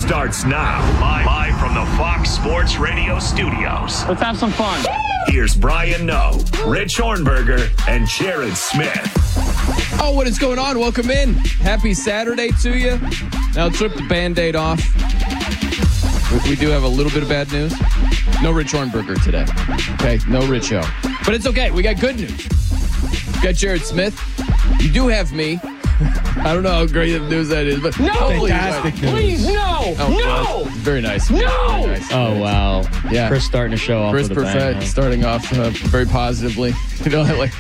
starts now. Live from the Fox Sports Radio studios. Let's have some fun. Here's Brian Noe, Rich Hornberger, and Jared Smith. Oh, what is going on? Welcome in. Happy Saturday to you. Now, trip the Band-Aid off. We do have a little bit of bad news. No Rich Hornberger today. Okay, no Richo. But it's okay. We got good news. We got Jared Smith. You do have me. I don't know how great of news that is, but no, fantastic news. Please, no, no. Very nice. No. Very nice. Oh, wow. Yeah. Chris starting to show off. Chris Perfett starting off very positively. You know, like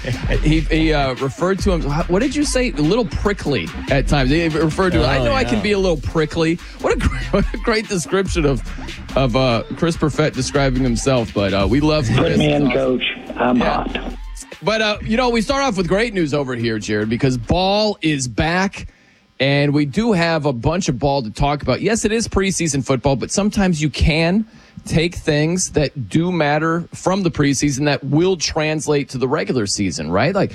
he referred to him. What did you say? A little prickly at times. He referred to. I know I can be a little prickly. What a great description of Chris Perfett describing himself. But we love Chris. Good man, Coach. I'm hot. But, we start off with great news over here, Jared, because ball is back, and we do have a bunch of ball to talk about. Yes, it is preseason football, but sometimes you can take things that do matter from the preseason that will translate to the regular season, right? Like,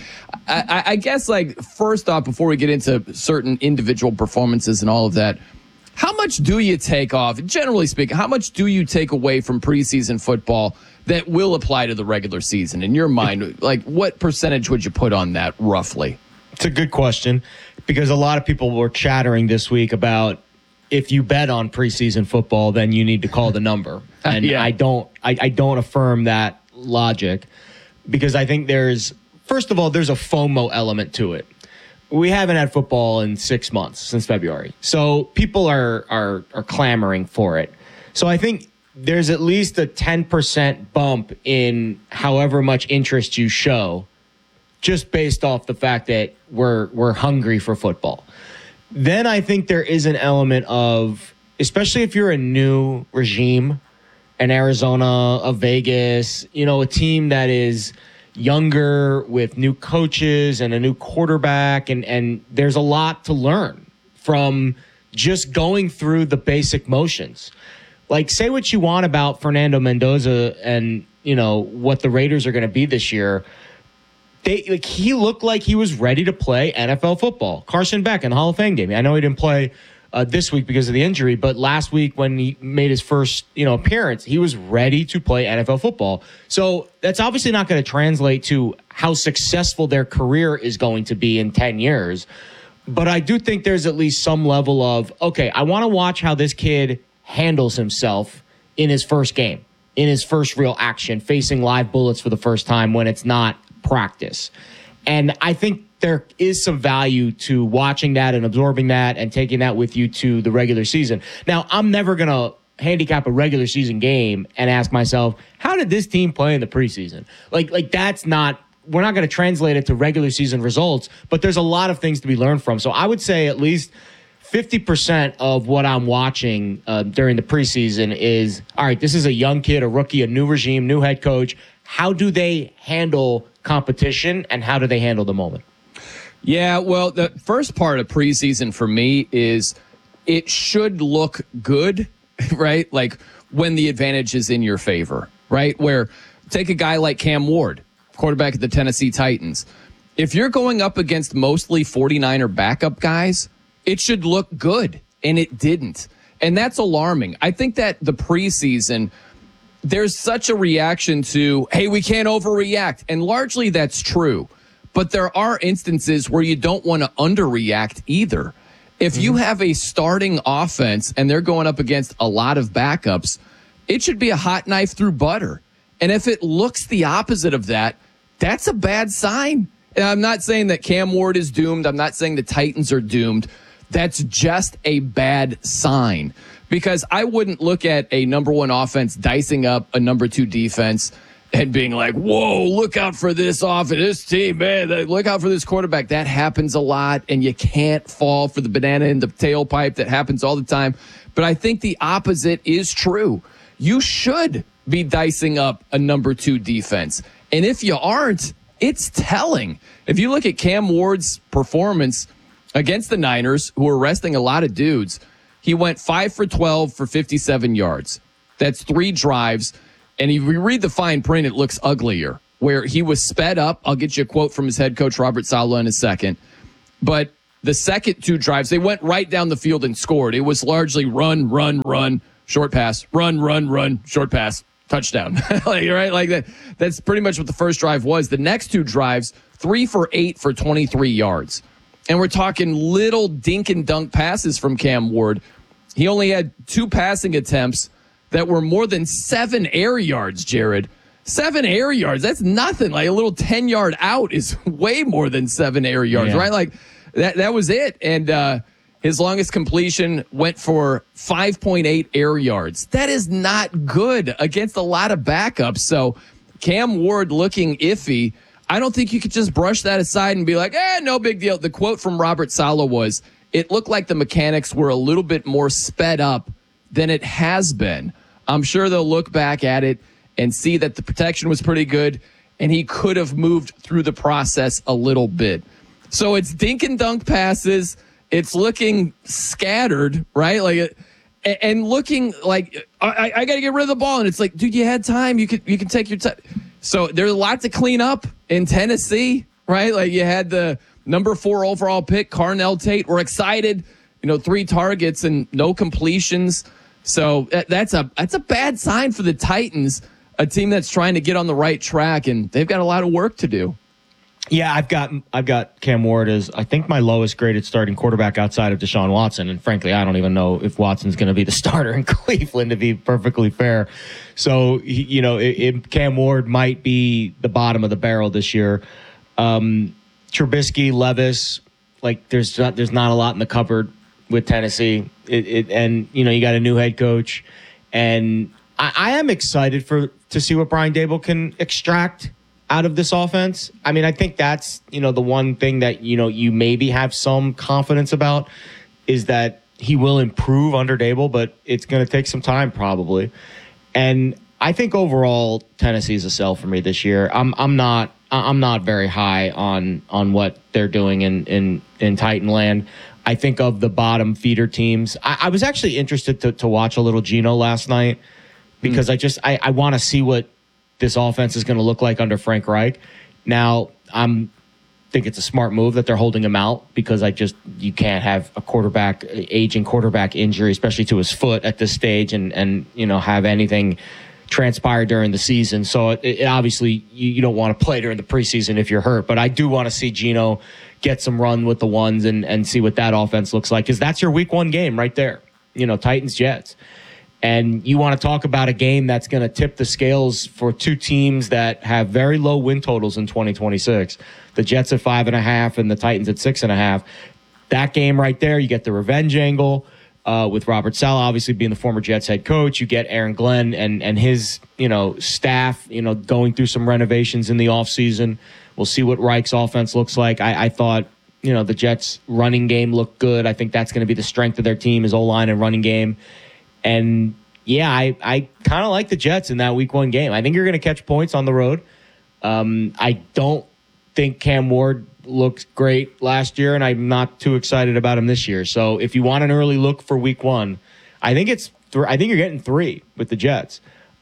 I guess, like, first off, before we get into certain individual performances and all of that, how much do you take off, generally speaking, how much do you take away from preseason football that will apply to the regular season? In your mind, like, what percentage would you put on that roughly? It's a good question, because a lot of people were chattering this week about if you bet on preseason football, then you need to call the number. And Yeah. I don't affirm that logic, because I think first of all, there's a FOMO element to it. We haven't had football in 6 months, since February. So people are clamoring for it. So I think there's at least a 10% bump in however much interest you show, just based off the fact that we're hungry for football. Then I think there is an element of, especially if you're a new regime, an Arizona, a Vegas, a team that is younger with new coaches and a new quarterback, and there's a lot to learn from just going through the basic motions. Like, say what you want about Fernando Mendoza and, what the Raiders are going to be this year. He looked like he was ready to play NFL football. Carson Beck in the Hall of Fame game. I know he didn't play this week because of the injury, but last week when he made his first, appearance, he was ready to play NFL football. So that's obviously not going to translate to how successful their career is going to be in 10 years. But I do think there's at least some level of, okay, I want to watch how this kid handles himself in his first game, in his first real action, facing live bullets for the first time when it's not practice. And I think there is some value to watching that and absorbing that and taking that with you to the regular season. Now, I'm never going to handicap a regular season game and ask myself, how did this team play in the preseason? Like that's not, we're not going to translate it to regular season results, but there's a lot of things to be learned from. So I would say at least 50% of what I'm watching during the preseason is, all right, this is a young kid, a rookie, a new regime, new head coach. How do they handle competition, and how do they handle the moment? Yeah, well, the first part of preseason for me is it should look good, right? Like when the advantage is in your favor, right? Where take a guy like Cam Ward, quarterback of the Tennessee Titans. If you're going up against mostly 49er backup guys, it should look good, and it didn't. And that's alarming. I think that the preseason, there's such a reaction to, hey, we can't overreact. And largely that's true. But there are instances where you don't want to underreact either. If you have a starting offense and they're going up against a lot of backups, it should be a hot knife through butter. And if it looks the opposite of that, that's a bad sign. And I'm not saying that Cam Ward is doomed. I'm not saying the Titans are doomed. That's just a bad sign. Because I wouldn't look at a number one offense dicing up a number two defense and being like, whoa, look out for this offense, this team, man. Look out for this quarterback. That happens a lot, and you can't fall for the banana in the tailpipe. That happens all the time. But I think the opposite is true. You should be dicing up a number two defense. And if you aren't, it's telling. If you look at Cam Ward's performance against the Niners, who are resting a lot of dudes, he went 5 for 12 for 57 yards. That's 3 drives. And if you read the fine print, it looks uglier, where he was sped up. I'll get you a quote from his head coach, Robert Saleh, in a second. But the second two drives, they went right down the field and scored. It was largely run, run, run, short pass, run, run, run, short pass, touchdown. That's pretty much what the first drive was. The next two drives, 3 for 8 for 23 yards. And we're talking little dink and dunk passes from Cam Ward. He only had 2 passing attempts that were more than 7 air yards, Jared. 7 air yards, that's nothing. Like a little 10-yard out is way more than 7 air yards, right? Like that was it. And his longest completion went for 5.8 air yards. That is not good against a lot of backups. So Cam Ward looking iffy. I don't think you could just brush that aside and be like, no big deal. The quote from Robert Saleh was, it looked like the mechanics were a little bit more sped up than it has been. I'm sure they'll look back at it and see that the protection was pretty good and he could have moved through the process a little bit. So it's dink and dunk passes. It's looking scattered, right? And looking like I got to get rid of the ball. And it's like, dude, you had time. You can take your time. So there's a lot to clean up in Tennessee, right? Like you had the number 4 overall pick, Carnell Tate. We're excited, 3 targets and no completions. So that's a bad sign for the Titans, a team that's trying to get on the right track, and they've got a lot of work to do. Yeah, I've got Cam Ward as I think my lowest graded starting quarterback outside of Deshaun Watson, and frankly, I don't even know if Watson's going to be the starter in Cleveland, to be perfectly fair. So Cam Ward might be the bottom of the barrel this year. Trubisky, Levis, there's not a lot in the cupboard with Tennessee, and you got a new head coach, and I am excited to see what Brian Daboll can extract out of this offense. I mean, I think that's, the one thing that, you maybe have some confidence about is that he will improve under Daboll, but it's going to take some time probably. And I think overall Tennessee is a sell for me this year. I'm not very high on what they're doing in Titanland. I think of the bottom feeder teams. I was actually interested to watch a little Geno last night because I want to see what this offense is going to look like under Frank Reich. Now, think it's a smart move that they're holding him out because you can't have a aging quarterback injury, especially to his foot at this stage and have anything transpire during the season. So it obviously you don't want to play during the preseason if you're hurt, but I do want to see Geno get some run with the ones and see what that offense looks like, because that's your week 1 game right there, Titans Jets. And you want to talk about a game that's going to tip the scales for 2 teams that have very low win totals in 2026. The Jets at 5.5 and the Titans at 6.5. That game right there, you get the revenge angle with Robert Saleh obviously being the former Jets head coach. You get Aaron Glenn and his staff going through some renovations in the offseason. We'll see what Reich's offense looks like. I thought the Jets running game looked good. I think that's going to be the strength of their team is O-line and running game. And yeah, I kind of like the Jets in that week 1 game. I think you're going to catch points on the road. I don't think Cam Ward looked great last year, and I'm not too excited about him this year. So if you want an early look for week 1, I think you're getting 3 with the Jets.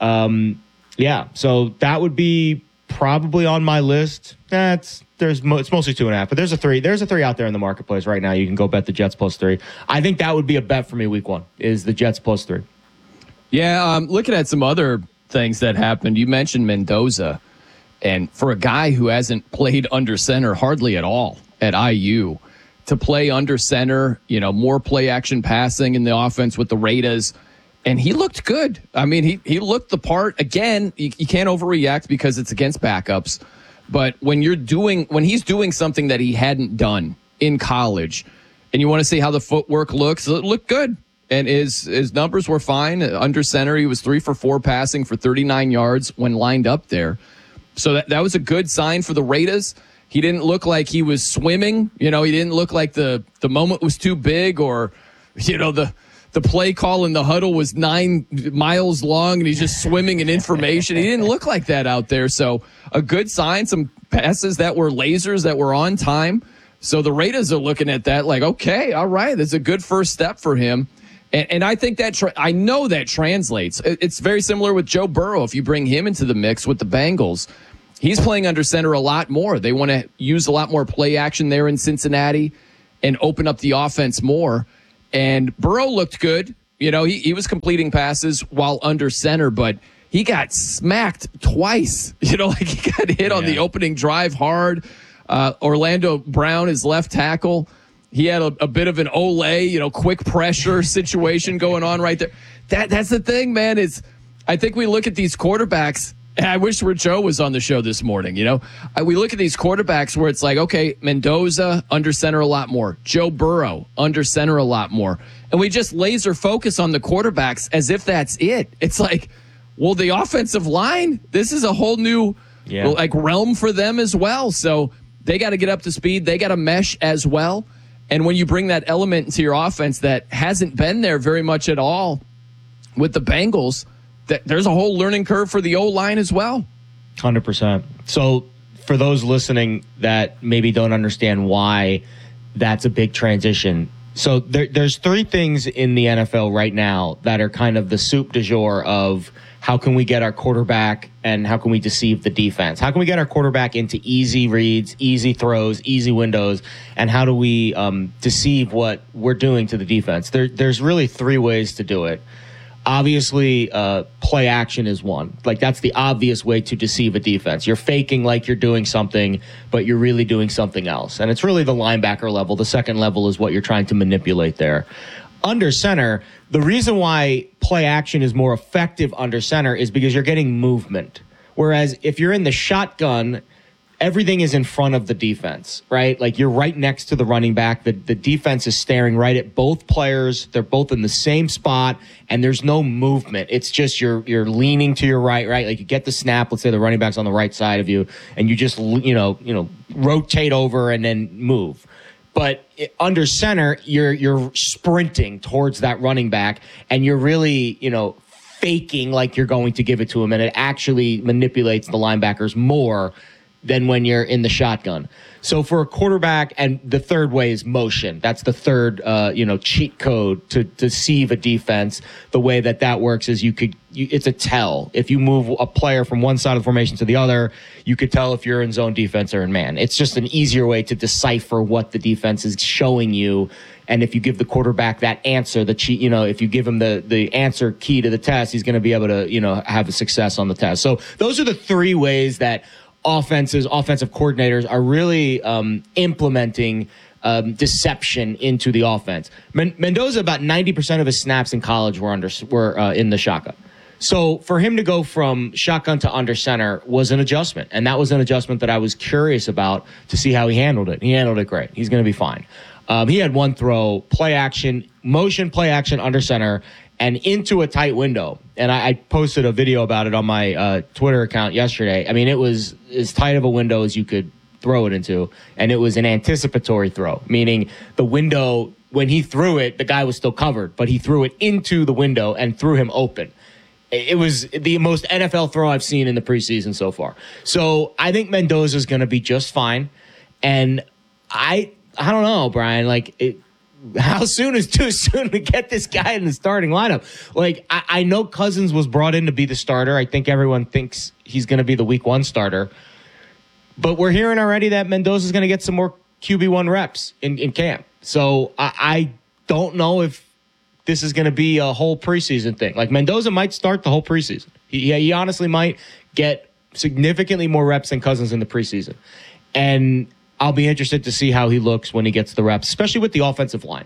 So that would be probably on my list. It's mostly 2.5, but there's a 3. There's a 3 out there in the marketplace right now. You can go bet the Jets +3. I think that would be a bet for me week 1 is the Jets +3. Yeah, looking at some other things that happened. You mentioned Mendoza, and for a guy who hasn't played under center hardly at all at IU, to play under center, more play action passing in the offense with the Raiders, and he looked good. I mean, he looked the part. Again, you can't overreact because it's against backups. But when he's doing something that he hadn't done in college, and you want to see how the footwork looks, it looked good. And his numbers were fine. Under center, he was 3 for 4 passing for 39 yards when lined up there. So that was a good sign for the Raiders. He didn't look like he was swimming. He didn't look like the moment was too big, or, the play call in the huddle was 9 miles long and he's just swimming in information. He didn't look like that out there. So a good sign, some passes that were lasers that were on time. So the Raiders are looking at that like, okay, all right, that's a good first step for him. And I think that I know that translates. It's very similar with Joe Burrow. If you bring him into the mix with the Bengals, he's playing under center a lot more. They want to use a lot more play action there in Cincinnati. and open up the offense more. And Burrow looked good. He was completing passes while under center, but he got smacked twice. He got hit on the opening drive hard. Orlando Brown, his left tackle, he had a bit of an Olay, quick pressure situation going on right there. That's the thing, man, is I think we look at these quarterbacks, and I wish Joe was on the show this morning, We look at these quarterbacks where it's like, okay, Mendoza, under center a lot more. Joe Burrow, under center a lot more. And we just laser focus on the quarterbacks as if that's it. It's like, well, the offensive line, this is a whole new realm for them as well. So they got to get up to speed. They got to mesh as well. And when you bring that element into your offense that hasn't been there very much at all with the Bengals, there's a whole learning curve for the O-line as well. 100%. So for those listening that maybe don't understand why that's a big transition, so there's three things in the NFL right now that are kind of the soup du jour of how can we get our quarterback and how can we deceive the defense? How can we get our quarterback into easy reads, easy throws, easy windows, and how do we deceive what we're doing to the defense? There's really three ways to do it. Obviously, play action is one. Like, that's the obvious way to deceive a defense. You're faking like you're doing something, but you're really doing something else. And it's really the linebacker level. The second level is what you're trying to manipulate there. Under center, the reason why play action is more effective under center is because you're getting movement. Whereas if you're in the shotgun, everything is in front of the defense, right? Like, you're right next to the running back. The defense is staring right at both players. They're both in the same spot, and there's no movement. It's just you're leaning to your right? Like, you get the snap. Let's say the running back's on the right side of you, and you just rotate over and then move. But under center, you're sprinting towards that running back, and you're really, faking like you're going to give it to him, and it actually manipulates the linebackers more than when you're in the shotgun. So for a quarterback, and the third way is motion. That's the third, cheat code to deceive a defense. The way that works is it's a tell. If you move a player from one side of the formation to the other, you could tell if you're in zone defense or in man. It's just an easier way to decipher what the defense is showing you. And if you give the quarterback that answer, the cheat, if you give him the answer key to the test, he's going to be able to, have a success on the test. So those are the three ways that offensive coordinators are really implementing deception into the offense. Mendoza, about 90% of his snaps in college were in the shotgun. So for him to go from shotgun to under center was an adjustment, and that was an adjustment that I was curious about to see how he handled it. He handled it great. He's going to be fine. He had one throw, play action, under center, and into a tight window. And I posted a video about it on my Twitter account yesterday. I mean, it was as tight of a window as you could throw it into. And it was an anticipatory throw, meaning the window, when he threw it, the guy was still covered, but he threw it into the window and threw him open. It was the most NFL throw I've seen in the preseason so far. So I think Mendoza is going to be just fine. And I don't know, Brian, how soon is too soon to get this guy in the starting lineup? Like, I know Cousins was brought in to be the starter. I think everyone thinks he's going to be the week one starter. But we're hearing already that Mendoza is going to get some more QB1 reps in camp. So I don't know if this is going to be a whole preseason thing. Like, Mendoza might start the whole preseason. He honestly might get significantly more reps than Cousins in the preseason. And I'll be interested to see how he looks when he gets the reps, especially with the offensive line.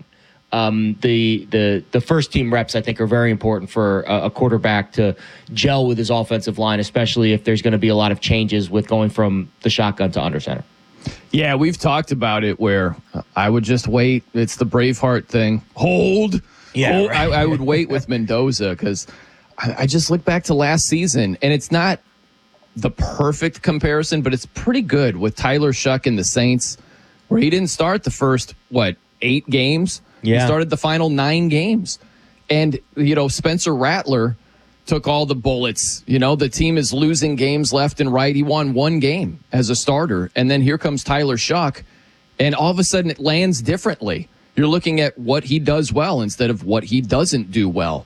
The first team reps, I think, are very important for a quarterback to gel with his offensive line, especially if there's going to be a lot of changes with going from the shotgun to under center. Yeah, we've talked about it where I would just wait. It's the Braveheart thing. Hold. Yeah, right. I would wait with Mendoza because I just look back to last season, and it's not the perfect comparison, but it's pretty good with Tyler Shuck and the Saints, where he didn't start the first, 8 games? Yeah. He started the final 9 games. And, Spencer Rattler took all the bullets. The team is losing games left and right. He won 1 game as a starter. And then here comes Tyler Shuck, and all of a sudden it lands differently. You're looking at what he does well instead of what he doesn't do well.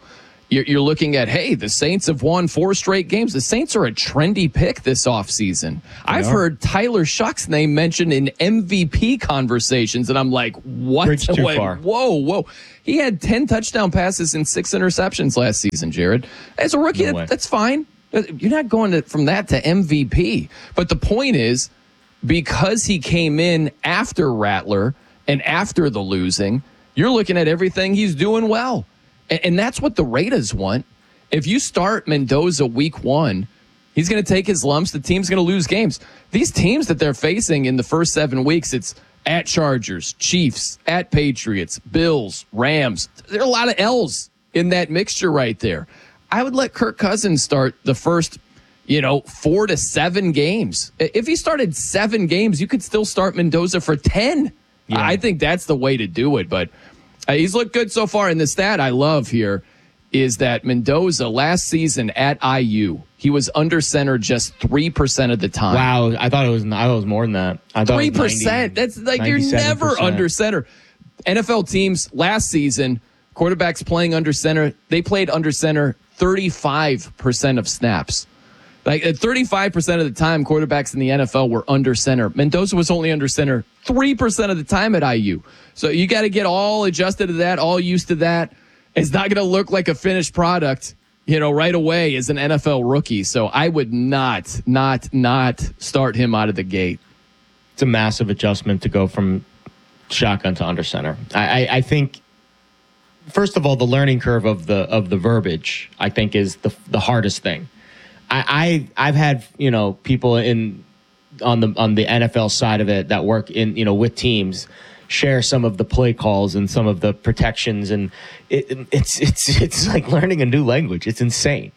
you're looking at, hey, the Saints have won 4 straight games. The Saints are a trendy pick this offseason. I've heard Tyler Shuck's name mentioned in MVP conversations, and I'm like, what? Bridge too far. Whoa. He had 10 touchdown passes and 6 interceptions last season, Jared. As a rookie, that's fine. You're not going from that to MVP. But the point is, because he came in after Rattler and after the losing, you're looking at everything he's doing well. And that's what the Raiders want. If you start Mendoza week 1, he's going to take his lumps. The team's going to lose games. These teams that they're facing in the first 7 weeks, it's at Chargers, Chiefs, at Patriots, Bills, Rams. There are a lot of L's in that mixture right there. I would let Kirk Cousins start the first, 4 to 7 games. If he started 7 games, you could still start Mendoza for 10. Yeah. I think that's the way to do it, but he's looked good so far. And the stat I love here is that Mendoza last season at IU, he was under center just 3% of the time. Wow, I thought it was more than that. I thought 3%. That's like you're never under center. NFL teams last season, quarterbacks playing under center, they played under center 35% of snaps. Like at 35% of the time, quarterbacks in the NFL were under center. Mendoza was only under center 3% of the time at IU. So you got to get all adjusted to that, all used to that. It's not going to look like a finished product, right away as an NFL rookie. So I would not start him out of the gate. It's a massive adjustment to go from shotgun to under center. I think, first of all, the learning curve of the verbiage, I think, is the hardest thing. I've had people on the NFL side of it that work in with teams share some of the play calls and some of the protections, and it's like learning a new language. It's insane.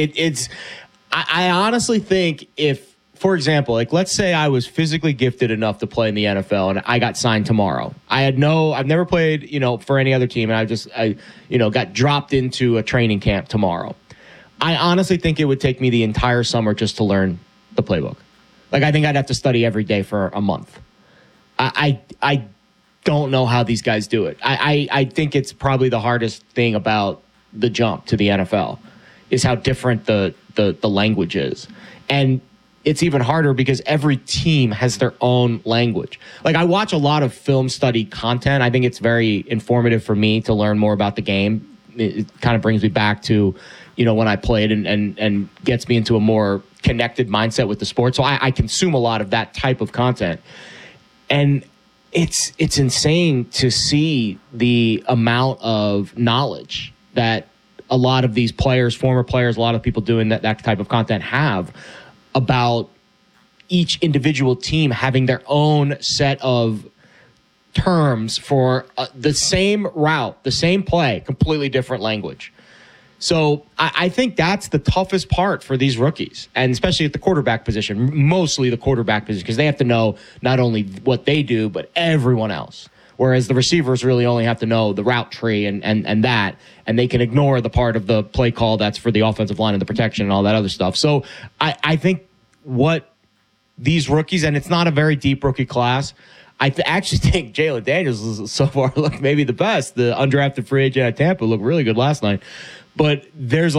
I honestly think if, for example, like let's say I was physically gifted enough to play in the NFL and I got signed tomorrow. I've never played for any other team, and I got dropped into a training camp tomorrow. I honestly think it would take me the entire summer just to learn the playbook. Like, I think I'd have to study every day for a month. I don't know how these guys do it. I think it's probably the hardest thing about the jump to the NFL is how different the language is. And it's even harder because every team has their own language. Like, I watch a lot of film study content. I think it's very informative for me to learn more about the game. It kind of brings me back to when I played and gets me into a more connected mindset with the sport. So I consume a lot of that type of content. And it's insane to see the amount of knowledge that a lot of these players, former players, a lot of people doing that type of content have about each individual team having their own set of terms for the same route, the same play, completely different language. So I think that's the toughest part for these rookies, and especially at the quarterback position, mostly the quarterback position, because they have to know not only what they do, but everyone else. Whereas the receivers really only have to know the route tree and that, and they can ignore the part of the play call that's for the offensive line and the protection and all that other stuff. So I think what these rookies, and it's not a very deep rookie class, I actually think Jalen Daniels so far looked maybe the best. The undrafted free agent at Tampa looked really good last night. But there's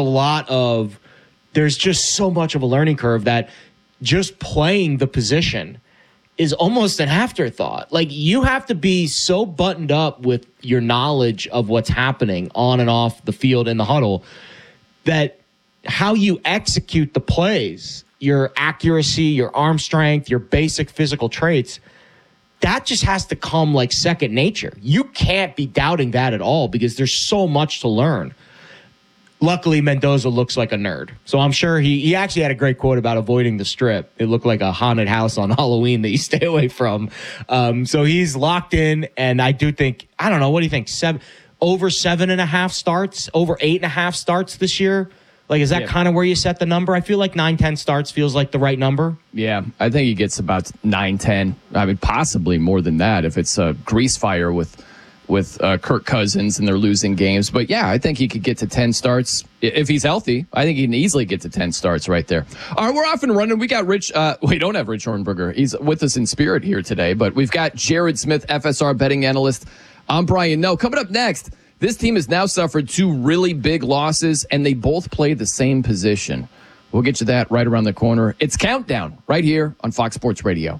just so much of a learning curve that just playing the position is almost an afterthought. Like, you have to be so buttoned up with your knowledge of what's happening on and off the field in the huddle that how you execute the plays, your accuracy, your arm strength, your basic physical traits, that just has to come like second nature. You can't be doubting that at all because there's so much to learn. Luckily, Mendoza looks like a nerd. So I'm sure he actually had a great quote about avoiding the strip. It looked like a haunted house on Halloween that you stay away from. So he's locked in, and I do think, I don't know, what do you think? Over 7.5 starts, over 8.5 starts this year? Like, is that kind of where you set the number? I feel like 9-10 starts feels like the right number. Yeah, I think he gets about 9-10. I mean, possibly more than that if it's a grease fire with Kirk Cousins and they're losing games. But yeah, I think he could get to 10 starts if he's healthy. I think he can easily get to 10 starts right there. All right, we're off and running. We got Rich. We don't have Rich Hornberger. He's with us in spirit here today. But we've got Jared Smith, FSR betting analyst. I'm Brian Noe. Coming up next, This team has now suffered 2 really big losses, and they both play the same position. We'll get you that right around the corner. It's Countdown right here on Fox Sports Radio.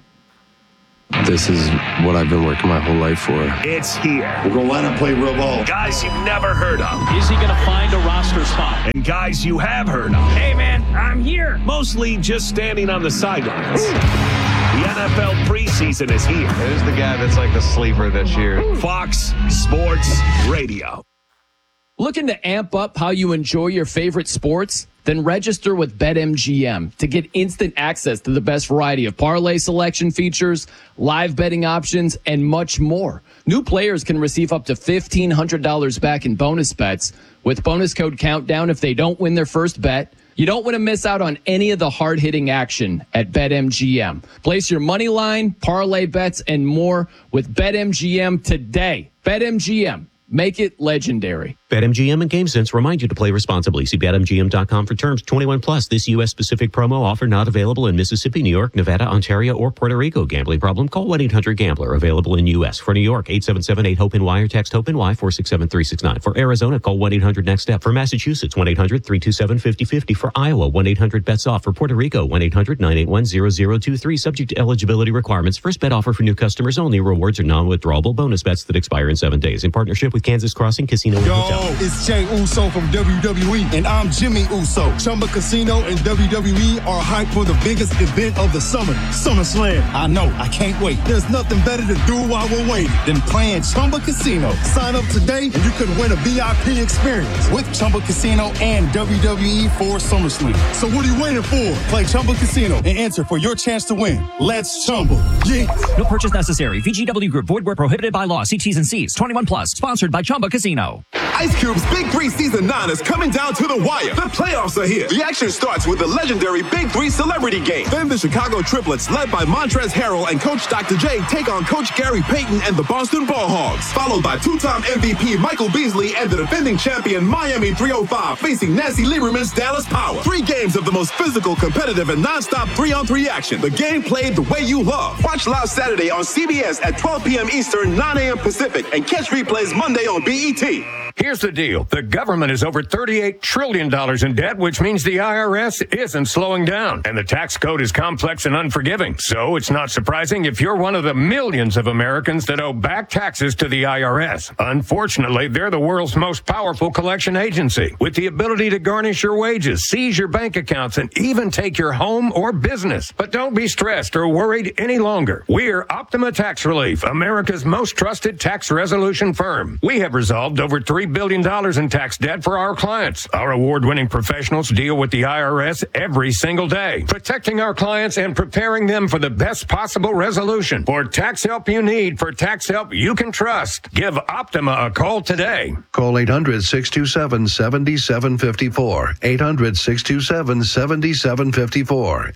This is what I've been working my whole life for. It's here. We're going to line and play real ball. Guys you've never heard of. Is he going to find a roster spot? And guys you have heard of. Hey, man, I'm here. Mostly just standing on the sidelines. The NFL preseason is here. Who's the guy that's like the sleeper this year? Fox Sports Radio. Looking to amp up how you enjoy your favorite sports? Then register with BetMGM to get instant access to the best variety of parlay selection features, live betting options, and much more. New players can receive up to $1,500 back in bonus bets with bonus code Countdown if they don't win their first bet. You don't want to miss out on any of the hard-hitting action at BetMGM. Place your money line, parlay bets, and more with BetMGM today. BetMGM. Make it legendary. BetMGM and GameSense remind you to play responsibly. See BetMGM.com for terms. 21 plus. This U.S.-specific promo offer not available in Mississippi, New York, Nevada, Ontario, or Puerto Rico. Gambling problem? Call 1-800-GAMBLER. Available in U.S. For New York, 877-8-HOPE-NY or text HOPE-NY 467-369. For Arizona, call 1-800-NEXT-STEP. For Massachusetts, 1-800-327-5050. For Iowa, 1-800-BETS-OFF. For Puerto Rico, 1-800-981-0023. Subject to eligibility requirements. First bet offer for new customers only. Rewards are non-withdrawable bonus bets that expire in 7 days. In partnership with Kansas Crossing Casino and Hotel. It's Jay Uso from WWE, and I'm Jimmy Uso. Chumba Casino and WWE are hyped for the biggest event of the summer, SummerSlam. I know, I can't wait. There's nothing better to do while we're waiting than playing Chumba Casino. Sign up today, and you could win a VIP experience with Chumba Casino and WWE for SummerSlam. So what are you waiting for? Play Chumba Casino and enter for your chance to win. Let's Chumba. Yeah. No purchase necessary. VGW Group. Void where prohibited by law. See T's and C's. 21 plus. Sponsored by Chumba Casino. Ice Cube's Big 3 Season 9 is coming down to the wire. The playoffs are here. The action starts with the legendary Big 3 Celebrity Game. Then the Chicago Triplets, led by Montrezl Harrell and Coach Dr. J, take on Coach Gary Payton and the Boston Ball Hogs. Followed by two-time MVP Michael Beasley and the defending champion Miami 305 facing Nancy Lieberman's Dallas Power. 3 games of the most physical, competitive, and non-stop 3-on-3 action. The game played the way you love. Watch live Saturday on CBS at 12 p.m. Eastern, 9 a.m. Pacific, and catch replays Monday on BET. Here's the deal. The government is over $38 trillion in debt, which means the IRS isn't slowing down. And the tax code is complex and unforgiving. So it's not surprising if you're one of the millions of Americans that owe back taxes to the IRS. Unfortunately, they're the world's most powerful collection agency, with the ability to garnish your wages, seize your bank accounts, and even take your home or business. But don't be stressed or worried any longer. We're Optima Tax Relief, America's most trusted tax resolution firm. We have resolved over $3 billion in tax debt for our clients. Our award-winning professionals deal with the IRS every single day, protecting our clients and preparing them for the best possible resolution. For tax help you need, for tax help you can trust, give Optima a call today. Call 800-627-7754. 800-627-7754.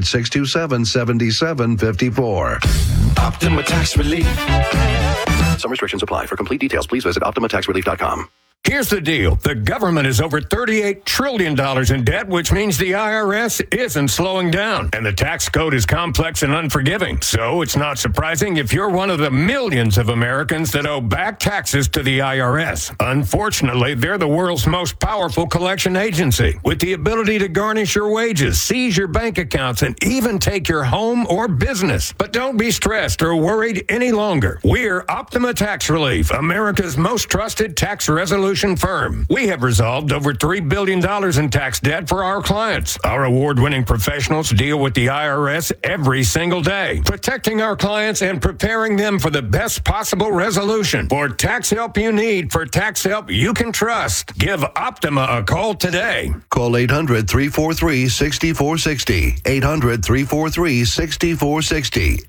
800-627-7754. Optima Tax Relief. Some restrictions apply. For complete details, please visit OptimaTaxRelief.com. Here's the deal. The government is over $38 trillion in debt, which means the IRS isn't slowing down. And the tax code is complex and unforgiving. So it's not surprising if you're one of the millions of Americans that owe back taxes to the IRS. Unfortunately, they're the world's most powerful collection agency, with the ability to garnish your wages, seize your bank accounts, and even take your home or business. But don't be stressed or worried any longer. We're Optima Tax Relief, America's most trusted tax resolution firm. We have resolved over $3 billion in tax debt for our clients. Our award-winning professionals deal with the IRS every single day, protecting our clients and preparing them for the best possible resolution. For tax help you need, for tax help you can trust, give Optima a call today. Call 800-343-6460. 800-343-6460.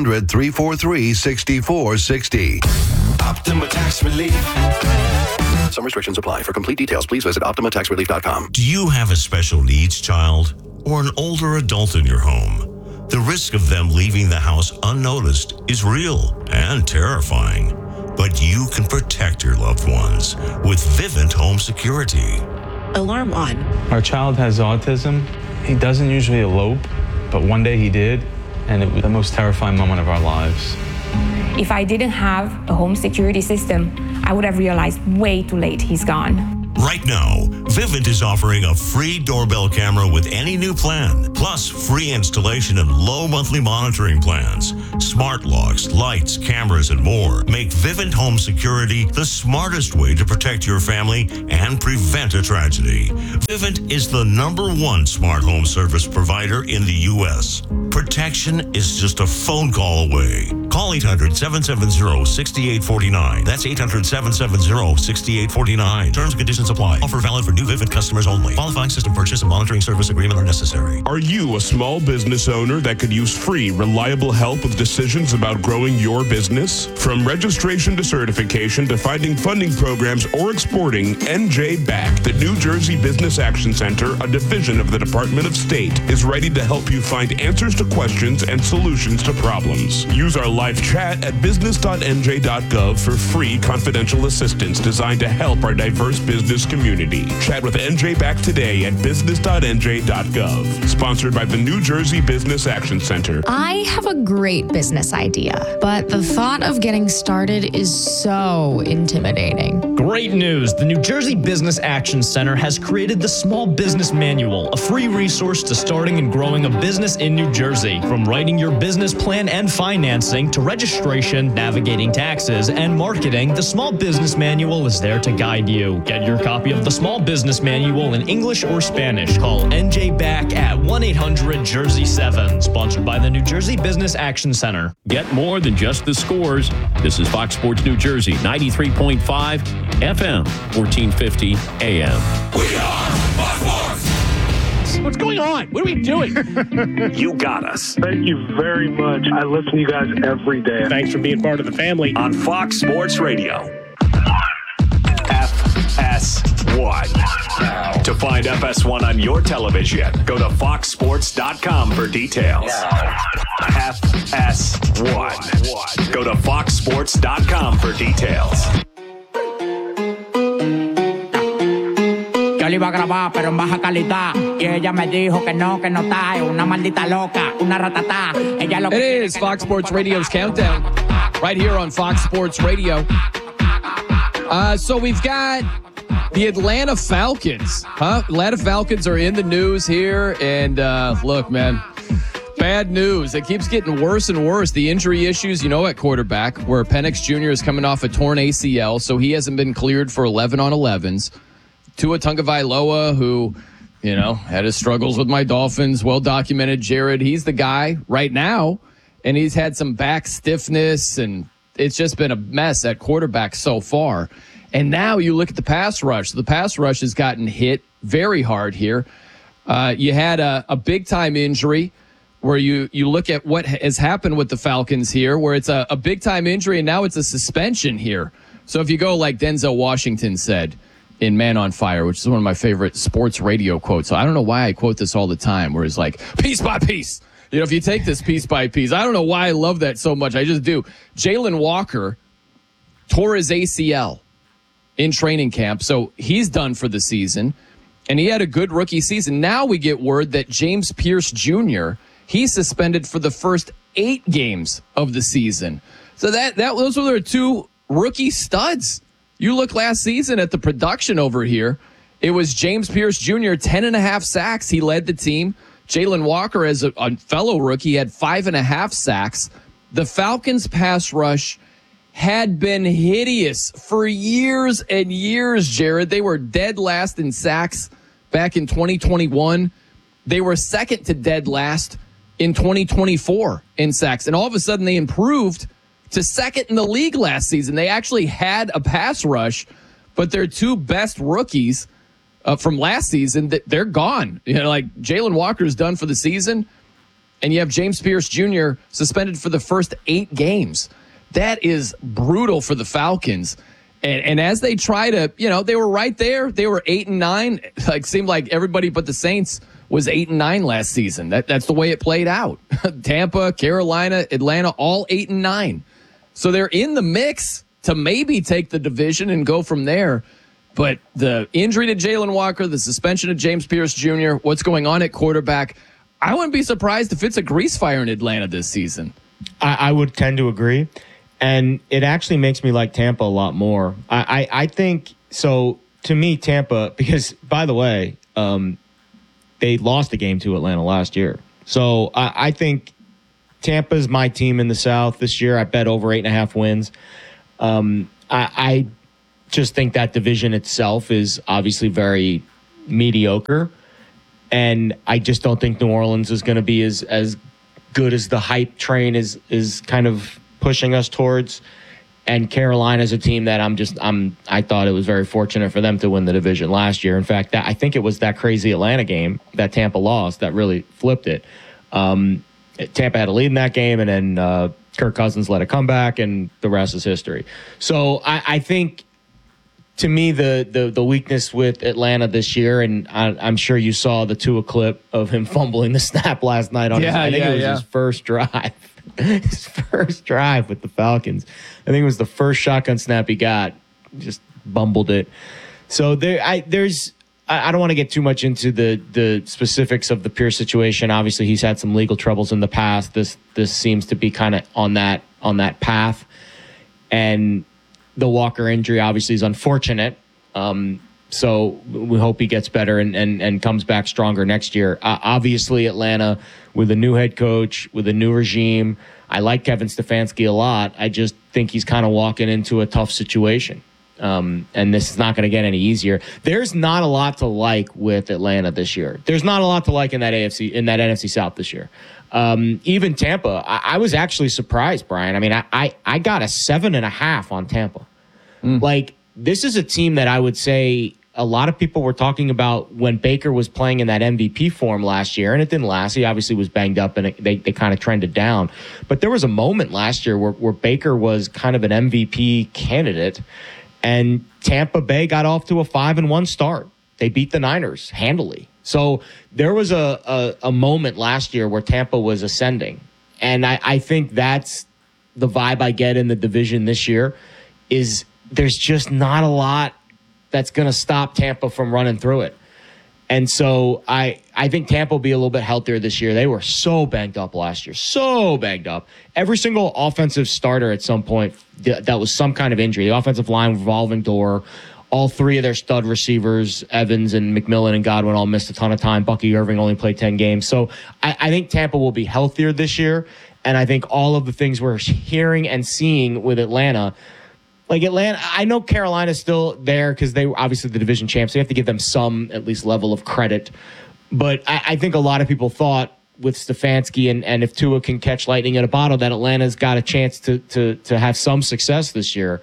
800-343-6460. Optima Tax Relief. Some restrictions apply. For complete details, please visit OptimaTaxRelief.com. Do you have a special needs child or an older adult in your home? The risk of them leaving the house unnoticed is real and terrifying, but you can protect your loved ones with Vivint Home Security. Alarm on. Our child has autism. He doesn't usually elope, but one day he did, and it was the most terrifying moment of our lives. If I didn't have a home security system, I would have realized way too late he's gone. Right now, Vivint is offering a free doorbell camera with any new plan, plus free installation and low monthly monitoring plans. Smart locks, lights, cameras, and more make Vivint Home Security the smartest way to protect your family and prevent a tragedy. Vivint is the #1 smart home service provider in the U.S. Protection is just a phone call away. Call 800-770-6849. That's 800-770-6849. Terms and conditions apply. Offer valid for new Vivint customers only. Qualifying system purchase and monitoring service agreement are necessary. Are you a small business owner that could use free, reliable help with decisions about growing your business? From registration to certification to finding funding programs or exporting, NJ Back, the New Jersey Business Action Center, a division of the Department of State, is ready to help you find answers to questions and solutions to problems. Use our live chat at business.nj.gov for free confidential assistance designed to help our diverse business community. Chat with NJ Back today at business.nj.gov. Sponsored by the New Jersey Business Action Center. I have a great business idea, but the thought of getting started is so intimidating. Great news. The New Jersey Business Action Center has created the Small Business Manual, a free resource to starting and growing a business in New Jersey. From writing your business plan and financing to registration, navigating taxes, and marketing, the Small Business Manual is there to guide you. Get your copy of the Small Business Manual in English or Spanish. Call NJ Back at 1-800-JERSEY-7. Sponsored by the New Jersey Business Action Center. Get more than just the scores. This is Fox Sports New Jersey, 93.5 FM, 1450 AM. We are Fox Sports. What's going on? What are we doing? You got us. Thank you very much. I listen to you guys every day. Thanks for being part of the family. On Fox Sports Radio. FS1. To find FS1 on your television, go to foxsports.com for details. FS1. Go to foxsports.com for details. Yo le iba a grabar, pero en baja calidad. Y ella me dijo que no está. Es una maldita loca, una ratatá. Ella lo It is Fox Sports Radio's Countdown, right here on Fox Sports Radio. So we've got the Atlanta Falcons. Atlanta Falcons are in the news here. And look, man, bad news. It keeps getting worse and worse. The injury issues, at quarterback, where Penix Jr. is coming off a torn ACL, so he hasn't been cleared for 11-on-11s. Tua Tagovailoa, who, had his struggles with my Dolphins, well-documented. Jared, he's the guy right now, and he's had some back stiffness, and it's just been a mess at quarterback so far. And now you look at the pass rush. The pass rush has gotten hit very hard here. You had a big-time injury where you look at what has happened with the Falcons here, where it's a big-time injury, and now it's a suspension here. So if you go like Denzel Washington said in Man on Fire, which is one of my favorite sports radio quotes. So I don't know why I quote this all the time, where it's like, piece by piece. If you take this piece by piece, I don't know why I love that so much. I just do. Jalen Walker tore his ACL in training camp, so he's done for the season, and he had a good rookie season. Now we get word that James Pierce Jr., he's suspended for the first 8 games of the season. So those were their 2 rookie studs. You look last season at the production over here. It was James Pierce Jr., 10.5 sacks. He led the team. Jalen Walker, as a fellow rookie, had 5.5 sacks. The Falcons' pass rush had been hideous for years and years, Jared. They were dead last in sacks back in 2021. They were second to dead last in 2024 in sacks. And all of a sudden they improved to second in the league last season. They actually had a pass rush, but their 2 best rookies from last season, they're gone. Like Jalen Walker's done for the season, and you have James Pierce Jr. suspended for the first 8 games. That is brutal for the Falcons. And as they try to, they were right there. They were 8-9. Like seemed like everybody but the Saints was 8-9 last season. That's the way it played out. Tampa, Carolina, Atlanta, all 8-9. So they're in the mix to maybe take the division and go from there. But the injury to Jalen Walker, the suspension of James Pierce Jr., what's going on at quarterback, I wouldn't be surprised if it's a grease fire in Atlanta this season. I would tend to agree. And it actually makes me like Tampa a lot more. I think so. To me, Tampa, because by the way, they lost a game to Atlanta last year. So I think Tampa's my team in the South this year. I bet over 8.5 wins. I just think that division itself is obviously very mediocre. And I just don't think New Orleans is going to be as good as the hype train is kind of pushing us towards. And Carolina's a team that I thought it was very fortunate for them to win the division last year. In fact, I think it was that crazy Atlanta game that Tampa lost that really flipped it. Tampa had a lead in that game, and then Kirk Cousins led a comeback, and the rest is history. So I think, to me, the weakness with Atlanta this year, and I'm sure you saw the Tua clip of him fumbling the snap last night on his first drive. His first drive with the Falcons. I think it was the first shotgun snap he got. Just bumbled it. So I don't want to get too much into the specifics of the Pierce situation. Obviously, he's had some legal troubles in the past. This seems to be kind of on that path. And the Walker injury obviously is unfortunate. So we hope he gets better and comes back stronger next year. Obviously, Atlanta, with a new head coach, with a new regime, I like Kevin Stefanski a lot. I just think he's kind of walking into a tough situation. And this is not going to get any easier. There's not a lot to like with Atlanta this year. There's not a lot to like in that NFC South this year. Even Tampa, I was actually surprised, Brian. I mean, I got a 7.5 on Tampa. Like, this is a team that I would say a lot of people were talking about when Baker was playing in that MVP form last year, and it didn't last. He obviously was banged up, and they kind of trended down. But there was a moment last year where Baker was kind of an MVP candidate, and Tampa Bay got off to a 5-1 start. They beat the Niners handily. So there was a moment last year where Tampa was ascending, and I think that's the vibe I get in the division this year is there's just not a lot that's going to stop Tampa from running through it. And so I think Tampa will be a little bit healthier this year. They were so banged up last year, so banged up. Every single offensive starter at some point that was some kind of injury. The offensive line, revolving door. All three of their stud receivers, Evans and McMillan and Godwin, all missed a ton of time. Bucky Irving only played 10 games. So I think Tampa will be healthier this year. And I think all of the things we're hearing and seeing with Atlanta, like Atlanta, I know Carolina's still there because they were obviously the division champs. So you have to give them some, at least, level of credit. But I think a lot of people thought with Stefanski and if Tua can catch lightning in a bottle, that Atlanta's got a chance to have some success this year.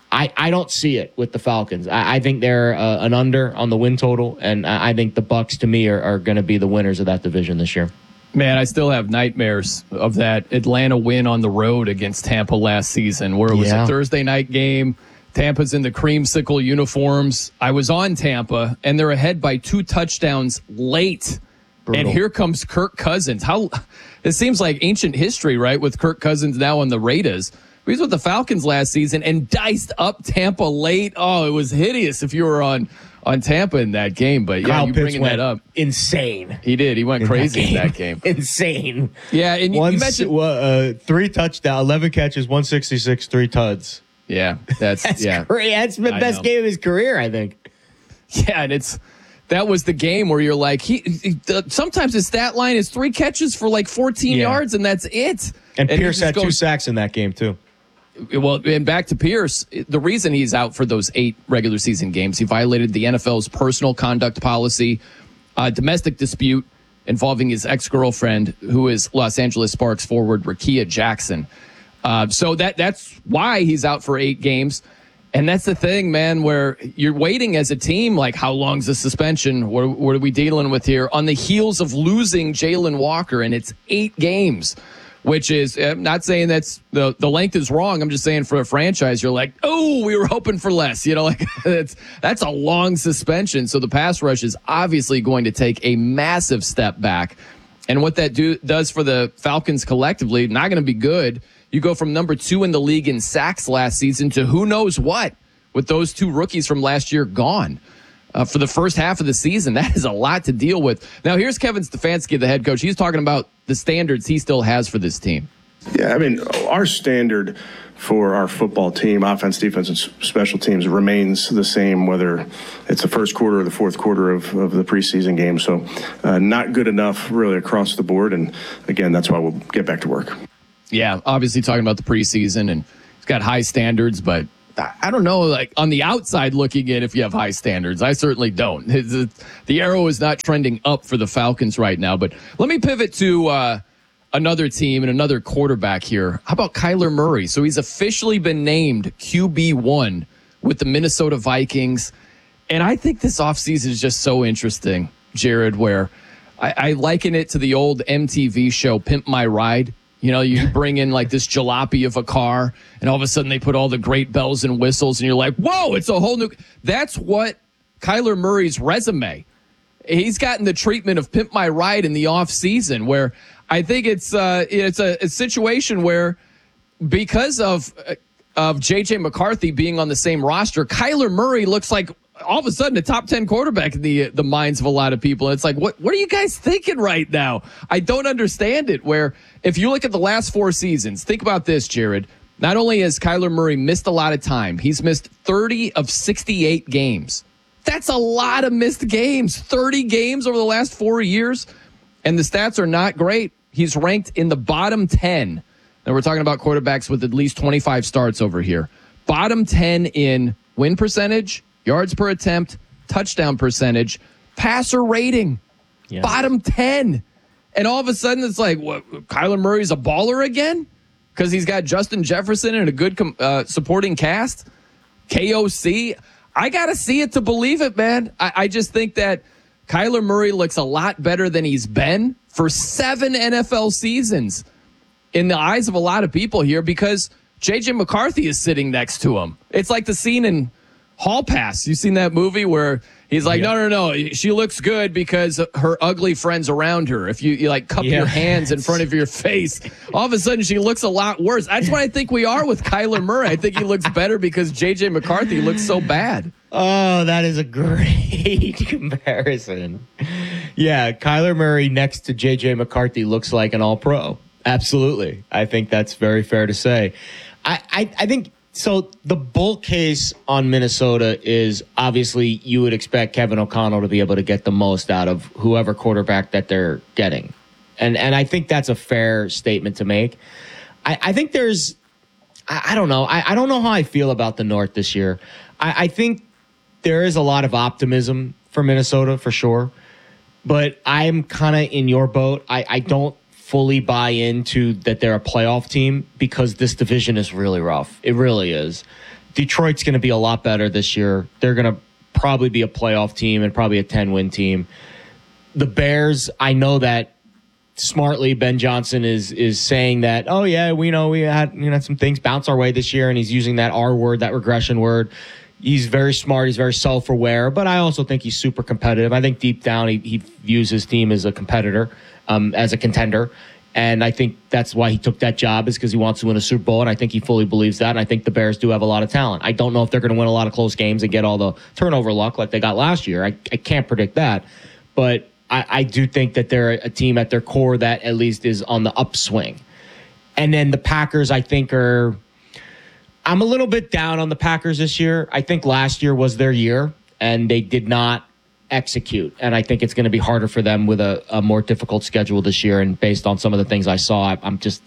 I don't see it with the Falcons. I think they're an under on the win total, and I think the Bucs, to me, are going to be the winners of that division this year. Man, I still have nightmares of that Atlanta win on the road against Tampa last season, where it was a Thursday night game. Tampa's in the creamsicle uniforms. I was on Tampa, and they're ahead by 2 touchdowns late. Brutal. And here comes Kirk Cousins. It seems like ancient history, right, with Kirk Cousins now on the Raiders. He was with the Falcons last season and diced up Tampa late. Oh, it was hideous if you were on Tampa in that game. But, yeah, Kyle you Pitts bringing that up. Insane. He did. He went crazy in that game. Insane. Yeah, and you mentioned 3 touchdowns, 11 catches, 166, 3 tuds. Yeah, that's great. That's the best game of his career, I think. Yeah, and that was the game where you're like, sometimes his stat line is 3 catches for like 14 yards, and that's it. And Pierce had 2 sacks in that game, too. Well, and back to Pierce, the reason he's out for those 8 regular season games, he violated the NFL's personal conduct policy, domestic dispute involving his ex-girlfriend, who is Los Angeles Sparks forward Rakia Jackson. So that's why he's out for 8 games. And that's the thing, man, where you're waiting as a team, like, how long's the suspension? What are we dealing with here? On the heels of losing Jalen Walker, and it's 8 games. Which is, I'm not saying that's the length is wrong. I'm just saying for a franchise, you're like, oh, we were hoping for less. You know, like that's a long suspension. So the pass rush is obviously going to take a massive step back. And what that does for the Falcons collectively, not going to be good. You go from number 2 in the league in sacks last season to who knows what with those 2 rookies from last year gone. For the first half of the season, that is a lot to deal with. Now, here's Kevin Stefanski, the head coach. He's talking about the standards he still has for this team. Yeah, I mean, our standard for our football team, offense, defense, and special teams, remains the same, whether it's the first quarter or the fourth quarter of the preseason game. So not good enough really across the board. And again, that's why we'll get back to work. Yeah, obviously talking about the preseason, and it's got high standards, but I don't know, like on the outside looking in, if you have high standards. I certainly don't. The arrow is not trending up for the Falcons right now. But let me pivot to another team and another quarterback here. How about Kyler Murray? So he's officially been named QB1 with the Minnesota Vikings. And I think this offseason is just so interesting, Jared, where I liken it to the old MTV show, Pimp My Ride. You know, you bring in like this jalopy of a car, and all of a sudden they put all the great bells and whistles, and you're like, whoa, it's a whole new. That's what Kyler Murray's resume. He's gotten the treatment of Pimp My Ride in the offseason, where I think it's a situation where because of J.J. McCarthy being on the same roster, Kyler Murray looks like all of a sudden a top 10 quarterback in the minds of a lot of people. And it's like, what are you guys thinking right now? I don't understand it. Where if you look at the last 4 seasons, think about this, Jared. Not only has Kyler Murray missed a lot of time, he's missed 30 of 68 games. That's a lot of missed games. 30 games over the last 4 years. And the stats are not great. He's ranked in the bottom 10. Now we're talking about quarterbacks with at least 25 starts over here. Bottom 10 in win percentage, yards per attempt, touchdown percentage, passer rating. Yeah. Bottom 10. And all of a sudden it's like, what, Kyler Murray's a baller again? Because he's got Justin Jefferson and a good supporting cast? KOC? I got to see it to believe it, man. I just think that Kyler Murray looks a lot better than he's been for 7 NFL seasons in the eyes of a lot of people here because J.J. McCarthy is sitting next to him. It's like the scene in Hall Pass. You seen that movie where he's like, no, she looks good because her ugly friends around her. If you like cup your hands in front of your face, all of a sudden she looks a lot worse. That's what I think we are with Kyler Murray. I think he looks better because J.J. McCarthy looks so bad. Oh, that is a great comparison. Yeah, Kyler Murray next to J.J. McCarthy looks like an all-pro. Absolutely. I think that's very fair to say. I think... So the bull case on Minnesota is obviously you would expect Kevin O'Connell to be able to get the most out of whoever quarterback that they're getting. And I think that's a fair statement to make. I think there's, I don't know. I don't know how I feel about the North this year. I think there is a lot of optimism for Minnesota for sure. But I'm kind of in your boat. I don't fully buy into that they're a playoff team because this division is really rough. It really is. Detroit's going to be a lot better this year. They're going to probably be a playoff team and probably a 10-win team. The Bears, I know that smartly Ben Johnson is saying that, oh yeah, we had some things bounce our way this year, and he's using that R word, that regression word. He's very smart. He's very self-aware, but I also think he's super competitive. I think deep down he views his team as a competitor. As a contender. And I think that's why he took that job is because he wants to win a Super Bowl. And I think he fully believes that. And I think the Bears do have a lot of talent. I don't know if they're going to win a lot of close games and get all the turnover luck like they got last year. I can't predict that. But I do think that they're a team at their core that at least is on the upswing. And then the Packers, I think, I'm a little bit down on the Packers this year. I think last year was their year, and they did not execute. And I think it's going to be harder for them with a more difficult schedule this year. And based on some of the things I saw, I'm just,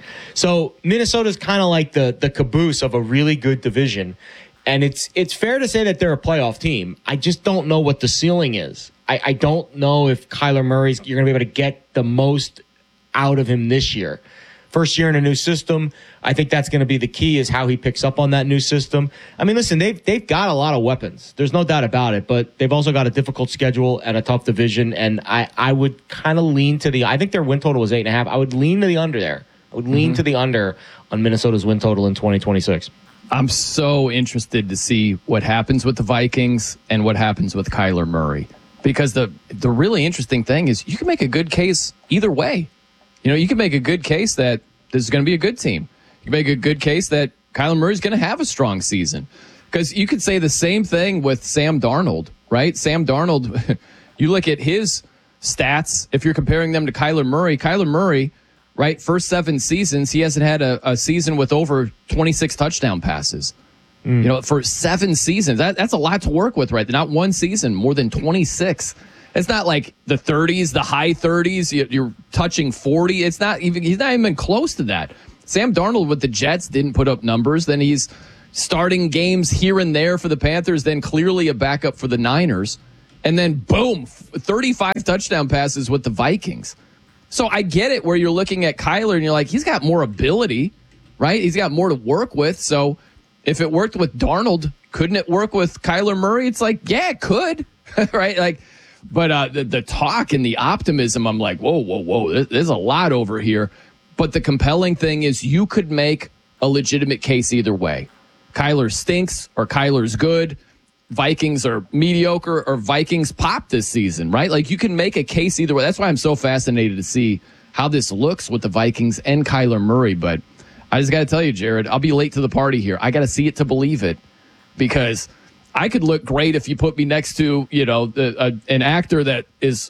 So Minnesota's kind of like the caboose of a really good division. And it's fair to say that they're a playoff team. I just don't know what the ceiling is. I don't know if Kyler Murray's, you're going to be able to get the most out of him this year. First year in a new system. I think that's going to be the key is how he picks up on that new system. I mean, listen, they've got a lot of weapons. There's no doubt about it, but they've also got a difficult schedule and a tough division. And I would kind of lean to I think their win total was 8.5. I would lean to the under there. I would lean to the under on Minnesota's win total in 2026. I'm so interested to see what happens with the Vikings and what happens with Kyler Murray. Because the really interesting thing is you can make a good case either way. You know, you can make a good case that this is going to be a good team. You can make a good case that Kyler Murray's going to have a strong season. Because you could say the same thing with Sam Darnold, right? Sam Darnold, you look at his stats, if you're comparing them to Kyler Murray right? First 7 seasons, he hasn't had a season with over 26 touchdown passes. You know, for 7 seasons, that's a lot to work with, right? Not one season, more than 26. It's not like the 30s, the high 30s. You're touching 40. He's not even close to that. Sam Darnold with the Jets didn't put up numbers. Then he's starting games here and there for the Panthers, then clearly a backup for the Niners. And then, boom, 35 touchdown passes with the Vikings. So I get it where you're looking at Kyler and you're like, he's got more ability, right? He's got more to work with. So if it worked with Darnold, couldn't it work with Kyler Murray? It's like, yeah, it could, right? Like, but the talk and the optimism, I'm like, whoa. There's a lot over here. But the compelling thing is you could make a legitimate case either way. Kyler stinks or Kyler's good. Vikings are mediocre or Vikings pop this season, right? Like you can make a case either way. That's why I'm so fascinated to see how this looks with the Vikings and Kyler Murray. But I just got to tell you, Jared, I'll be late to the party here. I got to see it to believe it, because I could look great if you put me next to, you know, an actor that is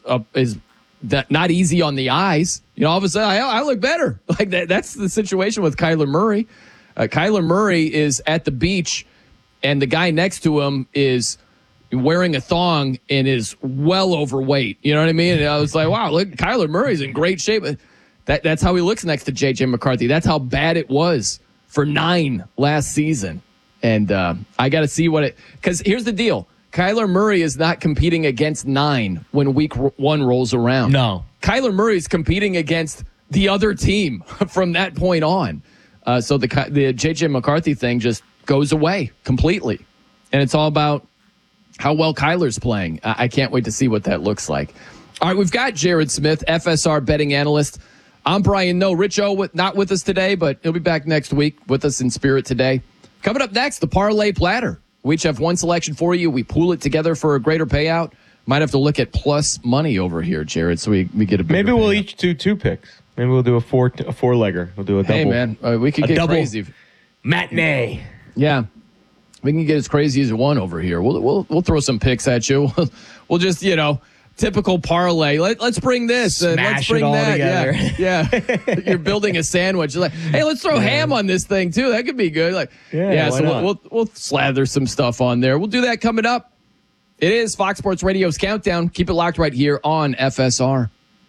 that not easy on the eyes. You know, all of a sudden I look better. Like that's the situation with Kyler Murray. Kyler Murray is at the beach, and the guy next to him is wearing a thong and is well overweight. You know what I mean? And I was like, wow, look, Kyler Murray's in great shape. That's how he looks next to J.J. McCarthy. That's how bad it was for 9 last season. And I got to see because here's the deal. Kyler Murray is not competing against 9 when week 1 rolls around. No. Kyler Murray is competing against the other team from that point on. So the J.J. McCarthy thing just goes away completely. And it's all about how well Kyler's playing. I can't wait to see what that looks like. All right, we've got Jared Smith, FSR betting analyst. I'm Brian Noe. Rich O not with us today, but he'll be back next week with us in spirit today. Coming up next, the Parlay Platter. We each have one selection for you. We pool it together for a greater payout. Might have to look at plus money over here, Jared, so we get a bigger Maybe we'll payout. each do 2 picks. Maybe we'll do a four-legger. We'll do a double. Hey, man, we could get double crazy. Matinee. Yeah, we can get as crazy as you want over here. We'll throw some picks at you. We'll just, you know, typical parlay. Let's bring this. Let's bring it all that. together. Yeah. You're building a sandwich. You're like, hey, let's throw ham on this thing too. That could be good. Like, why so not? we'll slather some stuff on there. We'll do that coming up. It is Fox Sports Radio's Countdown. Keep it locked right here on FSR.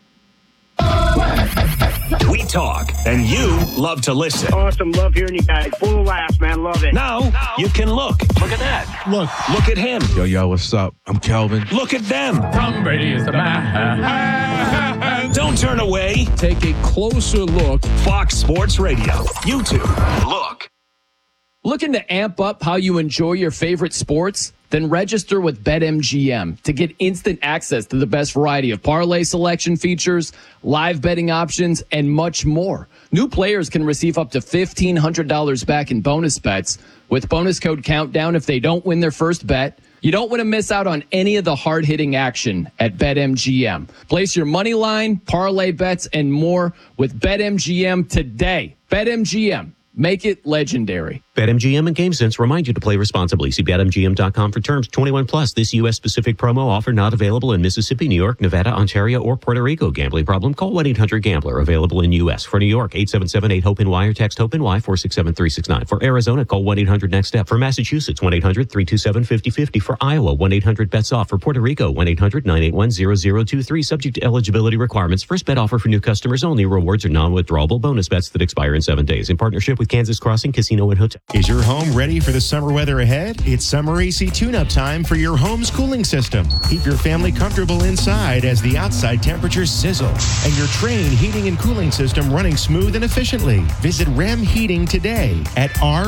We talk, and you love to listen. Awesome. Love hearing you guys. Full of laughs, man. Love it. Now you can look. Look at that. Look at him. Yo, what's up? I'm Kelvin. Look at them. Tom Brady is the man. Don't turn away. Take a closer look. Fox Sports Radio. YouTube. Look. Looking to amp up how you enjoy your favorite sports? Then register with BetMGM to get instant access to the best variety of parlay selection features, live betting options, and much more. New players can receive up to $1,500 back in bonus bets with bonus code Countdown if they don't win their first bet. You don't want to miss out on any of the hard-hitting action at BetMGM. Place your money line, parlay bets, and more with BetMGM today. BetMGM. Make it legendary. BetMGM and GameSense remind you to play responsibly. See BetMGM.com for terms. 21 plus. This U.S. specific promo offer not available in Mississippi, New York, Nevada, Ontario, or Puerto Rico. Gambling problem? Call 1-800-GAMBLER. Available in U.S. For New York, 877-8-HOPE-NY or text HOPE-NY 467-369. For Arizona, call 1-800-NEXT-STEP. For Massachusetts, 1-800-327-5050. For Iowa, 1-800-BETS-OFF. For Puerto Rico, 1-800-981-0023. Subject to eligibility requirements. First bet offer for new customers only. Rewards are non-withdrawable bonus bets that expire in 7 days. In partnership with Kansas Crossing Casino and Hotel. Is your home ready for the summer weather ahead? It's summer AC tune-up time for your home's cooling system. Keep your family comfortable inside as the outside temperatures sizzle and your Trane heating and cooling system running smooth and efficiently. Visit REM Heating today at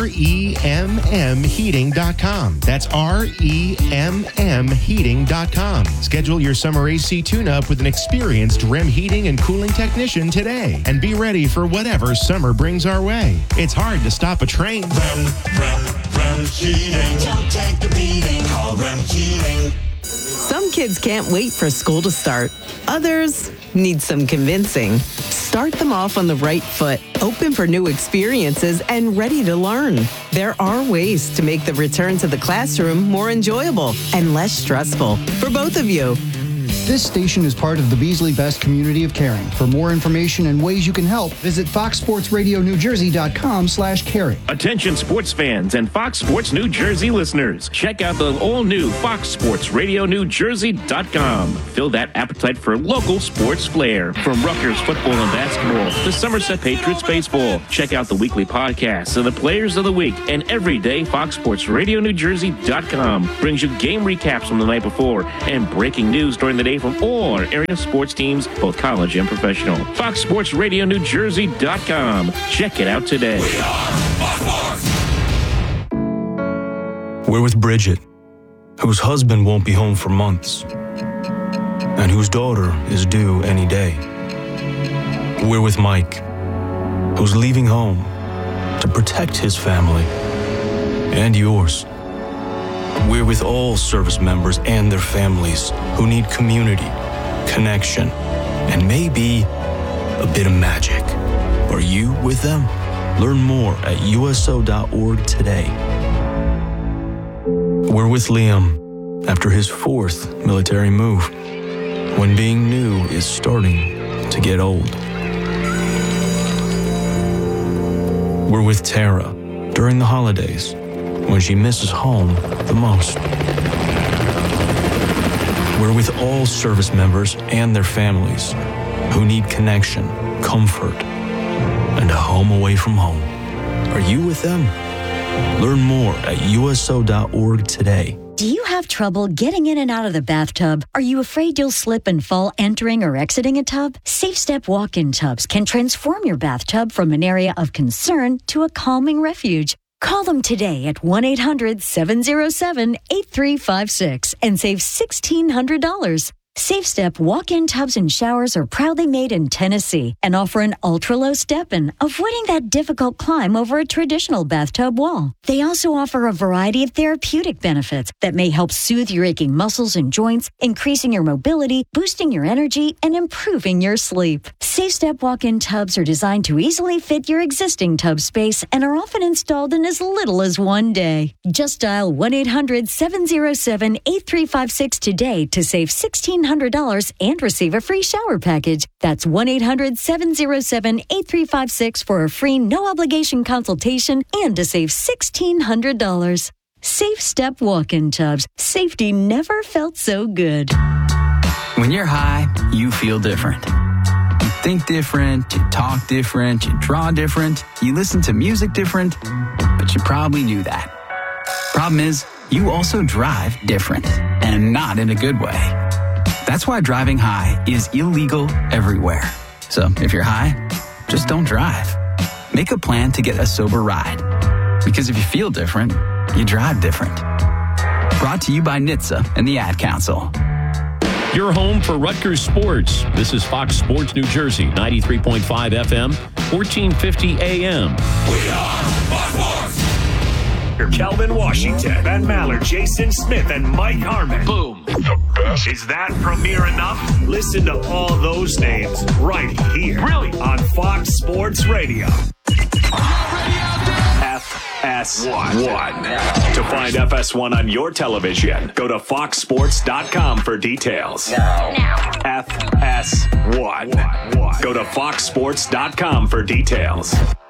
REMMheating.com. That's REMMheating.com. Schedule your summer AC tune-up with an experienced REM heating and cooling technician today and be ready for whatever summer brings our way. It's hard to stop a train. REM Heating. Don't take the beating. Call REM Heating. Some kids can't wait for school to start. Others need some convincing. Start them off on the right foot, open for new experiences, and ready to learn. There are ways to make the return to the classroom more enjoyable and less stressful for both of you. This station is part of the Beasley Best community of caring. For more information and ways you can help, visit foxsportsradionewjersey.com/caring. Attention sports fans and Fox Sports New Jersey listeners. Check out the all-new foxsportsradionewjersey.com. Fill that appetite for local sports flair. From Rutgers football and basketball to Somerset Patriots baseball. Check out the weekly podcasts of the players of the week. And every day, foxsportsradionewjersey.com brings you game recaps from the night before and breaking news during the day from all our area sports teams, both college and professional. foxsportsradionewjersey.com. Check it out today. We're with Bridget, whose husband won't be home for months, and whose daughter is due any day. We're with Mike, who's leaving home to protect his family and yours. We're with all service members and their families who need community, connection, and maybe a bit of magic. Are you with them? Learn more at USO.org today. We're with Liam after his 4th military move, when being new is starting to get old. We're with Tara during the holidays, when she misses home the most. We're with all service members and their families who need connection, comfort, and a home away from home. Are you with them? Learn more at USO.org today. Do you have trouble getting in and out of the bathtub? Are you afraid you'll slip and fall entering or exiting a tub? Safe Step walk-in tubs can transform your bathtub from an area of concern to a calming refuge. Call them today at 1-800-707-8356 and save $1,600. Safe Step walk-in tubs and showers are proudly made in Tennessee and offer an ultra-low step-in, avoiding that difficult climb over a traditional bathtub wall. They also offer a variety of therapeutic benefits that may help soothe your aching muscles and joints, increasing your mobility, boosting your energy, and improving your sleep. Safe Step walk-in tubs are designed to easily fit your existing tub space and are often installed in as little as one day. Just dial 1-800-707-8356 today to save $1,600 and receive a free shower package. That's 1-800-707-8356 for a free no-obligation consultation and to save $1,600. Safe Step walk-in tubs. Safety never felt so good. When you're high, you feel different. You think different, you talk different, you draw different, you listen to music different, but you probably knew that. Problem is, you also drive different, and not in a good way. That's why driving high is illegal everywhere. So if you're high, just don't drive. Make a plan to get a sober ride. Because if you feel different, you drive different. Brought to you by NHTSA and the Ad Council. Your home for Rutgers sports. This is Fox Sports New Jersey, 93.5 FM, 1450 AM. We are Fox Sports. Kelvin Washington, Ben Maller, Jason Smith, and Mike Harmon. Boom. The best. Is that premiere enough? Listen to all those names right here. Really? On Fox Sports Radio. FS1. To find FS1 on your television, go to foxsports.com for details. Now. FS1. Go to foxsports.com for details.